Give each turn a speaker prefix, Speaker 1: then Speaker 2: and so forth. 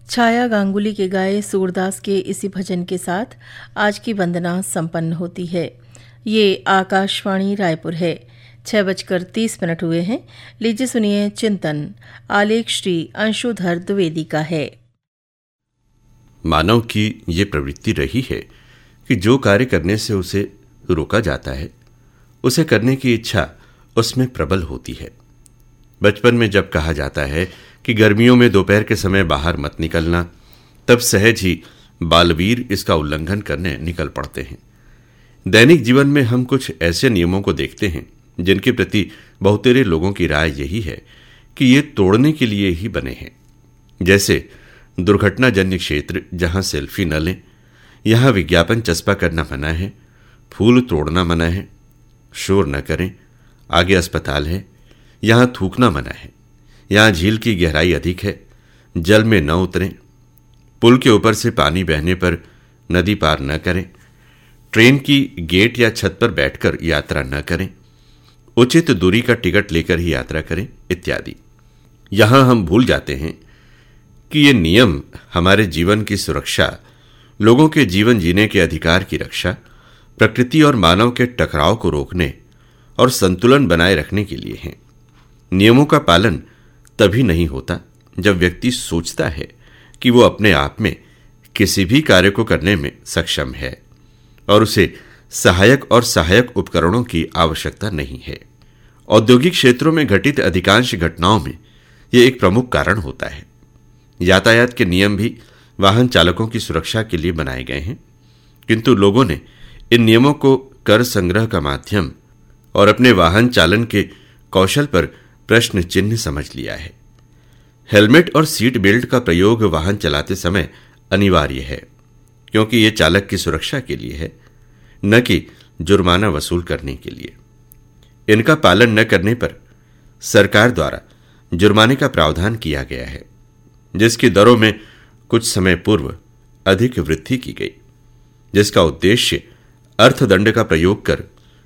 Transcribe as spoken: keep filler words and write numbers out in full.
Speaker 1: छाया गांगुली के गाए सूरदास के इसी भजन के साथ आज की वंदना संपन्न होती है। ये आकाशवाणी रायपुर है। छह बजकर तीस मिनट हुए हैं। लीजिए सुनिए चिंतन, आलेख श्री अंशुधर द्विवेदी का है।
Speaker 2: मानव की ये प्रवृत्ति रही है कि जो कार्य करने से उसे रोका जाता है, उसे करने की इच्छा उसमें प्रबल होती है। बचपन में जब कहा जाता है कि गर्मियों में दोपहर के समय बाहर मत निकलना, तब सहज ही बालवीर इसका उल्लंघन करने निकल पड़ते हैं। दैनिक जीवन में हम कुछ ऐसे नियमों को देखते हैं जिनके प्रति बहुतेरे लोगों की राय यही है कि ये तोड़ने के लिए ही बने हैं। जैसे दुर्घटनाजन्य क्षेत्र जहां सेल्फी न लें, यहां विज्ञापन चस्पा करना मना है, फूल तोड़ना मना है, शोर न करें, आगे अस्पताल है, यहां थूकना मना है, यहां झील की गहराई अधिक है, जल में न उतरें, पुल के ऊपर से पानी बहने पर नदी पार न करें, ट्रेन की गेट या छत पर बैठकर यात्रा न करें, उचित दूरी का टिकट लेकर ही यात्रा करें इत्यादि। यहां हम भूल जाते हैं कि ये नियम हमारे जीवन की सुरक्षा, लोगों के जीवन जीने के अधिकार की रक्षा, प्रकृति और मानव के टकराव को रोकने और संतुलन बनाए रखने के लिए हैं। नियमों का पालन तभी नहीं होता जब व्यक्ति सोचता है कि वो अपने आप में किसी भी कार्य को करने में सक्षम है और उसे सहायक और सहायक उपकरणों की आवश्यकता नहीं है। औद्योगिक क्षेत्रों में घटित अधिकांश घटनाओं में यह एक प्रमुख कारण होता है। यातायात के नियम भी वाहन चालकों की सुरक्षा के लिए बनाए गए हैं, किंतु लोगों ने इन नियमों को कर संग्रह का माध्यम और अपने वाहन चालन के कौशल पर प्रश्न चिन्ह समझ लिया है। हेलमेट और सीट बेल्ट का प्रयोग वाहन चलाते समय अनिवार्य है, क्योंकि यह चालक की सुरक्षा के लिए है, न कि जुर्माना वसूल करने के लिए। इनका पालन न करने पर सरकार द्वारा जुर्माने का प्रावधान किया गया है, जिसकी दरों में कुछ समय पूर्व अधिक वृद्धि की गई, जिसका उद्देश्य अर्थदंड का प्रयोग कर